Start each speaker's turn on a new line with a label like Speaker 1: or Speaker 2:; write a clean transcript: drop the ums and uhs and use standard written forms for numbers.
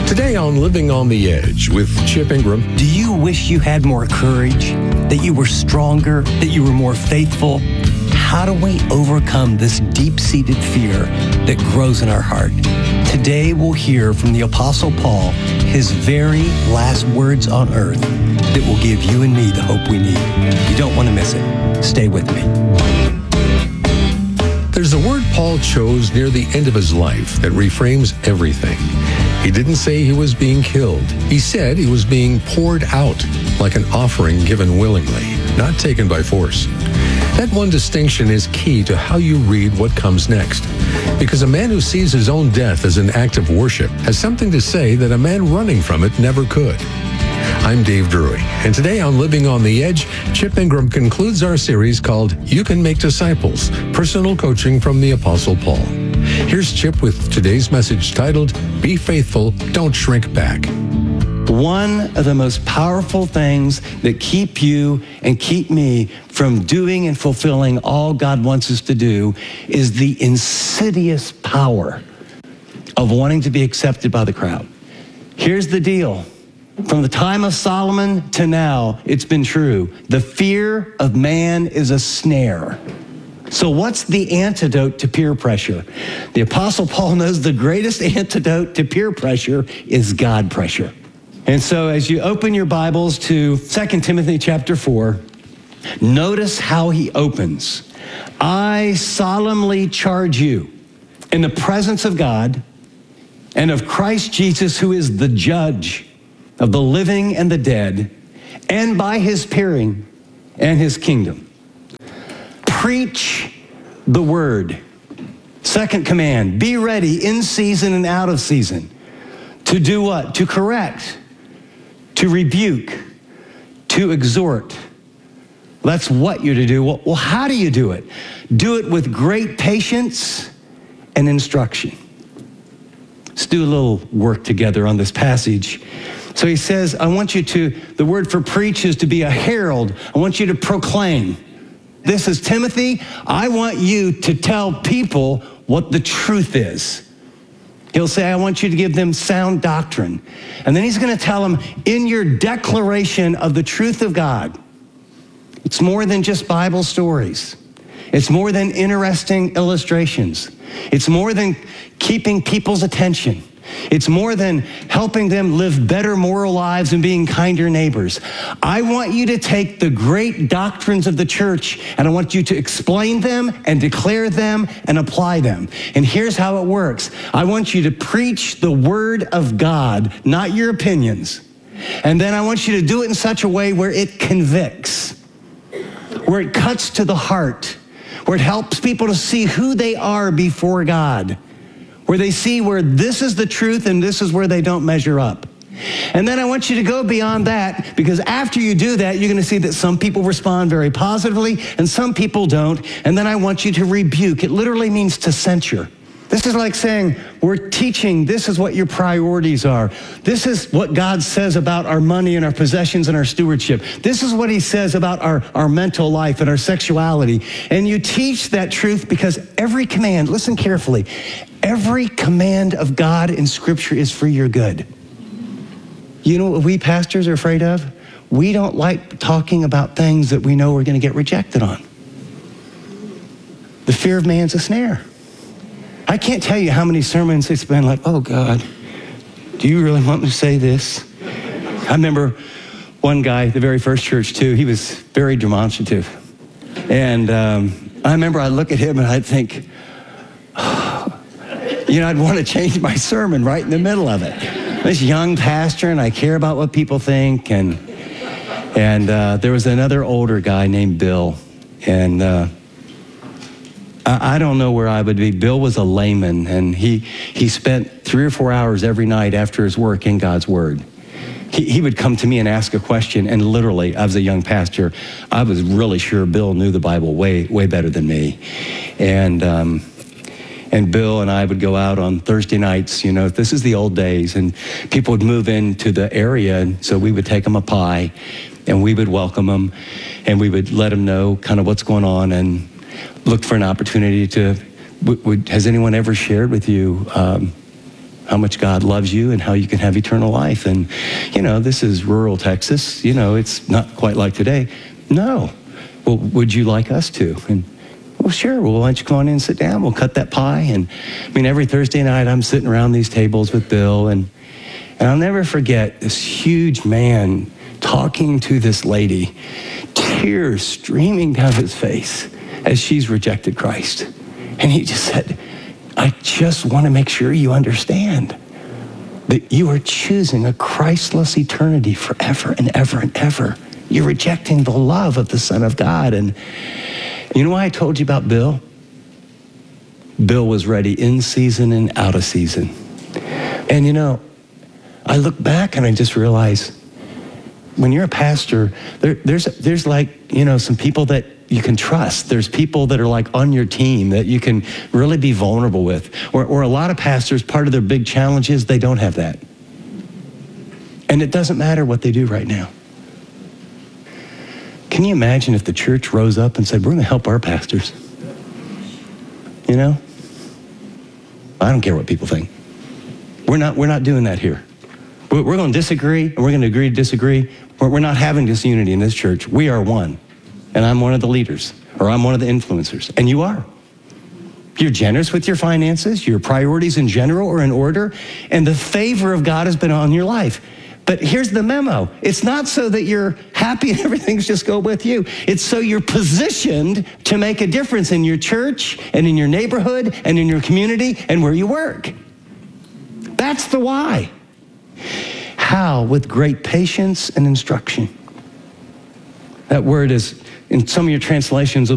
Speaker 1: Today on Living on the Edge with Chip Ingram.
Speaker 2: Do you wish you had more courage, that you were stronger, that you were more faithful? How do we overcome this deep-seated fear that grows in our heart? Today we'll hear from the Apostle Paul his very last words on earth that will give you and me the hope we need. You don't want to miss it. Stay with me.
Speaker 1: There's a word Paul chose near the end of his life that reframes everything. He didn't say he was being killed. He said he was being poured out, like an offering given willingly, not taken by force. That one distinction is key to how you read what comes next. Because a man who sees his own death as an act of worship has something to say that a man running from it never could. I'm Dave Drury, and today on Living on the Edge, Chip Ingram concludes our series called You Can Make Disciples, Personal Coaching from the Apostle Paul. Here's Chip with today's message titled, Be Faithful, Don't Shrink Back.
Speaker 2: One of the most powerful things that keep you and keep me from doing and fulfilling all God wants us to do is the insidious power of wanting to be accepted by the crowd. Here's the deal. From the time of Solomon to now, it's been true. The fear of man is a snare. So what's the antidote to peer pressure? The Apostle Paul knows the greatest antidote to peer pressure is God pressure. And so as you open your Bibles to 2 Timothy chapter 4, notice how he opens. I solemnly charge you in the presence of God and of Christ Jesus, who is the judge of the living and the dead, and by his appearing and his kingdom. Preach the word. Second command, be ready in season and out of season. To do what? To correct, to rebuke, to exhort. That's what you're to do. Well, how do you do it? Do it with great patience and instruction. Let's do a little work together on this passage. So he says, the word for preach is to be a herald. I want you to proclaim. This is Timothy. I want you to tell people what the truth is. He'll say, I want you to give them sound doctrine. And then he's going to tell them, in your declaration of the truth of God, it's more than just Bible stories. It's more than interesting illustrations. It's more than keeping people's attention. It's more than helping them live better moral lives and being kinder neighbors. I want you to take the great doctrines of the church and I want you to explain them and declare them and apply them. And here's how it works. I want you to preach the word of God, not your opinions. And then I want you to do it in such a way where it convicts, where it cuts to the heart, where it helps people to see who they are before God, where they see where this is the truth and this is where they don't measure up. And then I want you to go beyond that, because after you do that, you're going to see that some people respond very positively and some people don't. And then I want you to rebuke. It literally means to censure. This is like saying, we're teaching, this is what your priorities are. This is what God says about our money and our possessions and our stewardship. This is what he says about our mental life and our sexuality. And you teach that truth because every command, listen carefully, every command of God in Scripture is for your good. You know what we pastors are afraid of? We don't like talking about things that we know we're going to get rejected on. The fear of man's a snare. I can't tell you how many sermons it's been like, oh God, do you really want me to say this? I remember one guy, the very first church too, he was very demonstrative. And I remember I'd look at him and I'd think, I'd want to change my sermon right in the middle of it. This young pastor, and I care about what people think. And there was another older guy named Bill. And I don't know where I would be. Bill was a layman, and he spent 3 or 4 hours every night after his work in God's Word. He would come to me and ask a question, and literally, I was a young pastor, I was really sure Bill knew the Bible way, way better than me. And Bill and I would go out on Thursday nights, this is the old days, and people would move into the area, and so we would take them a pie, and we would welcome them, and we would let them know kind of what's going on, and look for an opportunity to, has anyone ever shared with you how much God loves you and how you can have eternal life. And, this is rural Texas. It's not quite like today. No. Well, would you like us to? And, well, sure. Well, why don't you come on in and sit down? We'll cut that pie. And, every Thursday night I'm sitting around these tables with Bill. And I'll never forget this huge man talking to this lady, tears streaming down his face as she's rejected Christ. And he just said, I just want to make sure you understand that you are choosing a Christless eternity forever and ever and ever. You're rejecting the love of the Son of God. And you know why I told you about Bill? Bill was ready in season and out of season. And I look back and I just realize when you're a pastor, there's like, some people that you can trust. There's people that are like on your team that you can really be vulnerable with. Or a lot of pastors, part of their big challenge is they don't have that. And it doesn't matter what they do right now. Can you imagine if the church rose up and said, we're going to help our pastors? I don't care what people think. We're not doing that here. We're going to disagree, and we're going to agree to disagree. We're not having disunity in this church. We are one. And I'm one of the leaders, or I'm one of the influencers. And you are. You're generous with your finances. Your priorities in general are in order. And the favor of God has been on your life. But here's the memo. It's not so that you're happy and everything's just go with you. It's so you're positioned to make a difference in your church and in your neighborhood and in your community and where you work. That's the why. How? With great patience and instruction. That word is, in some of your translations,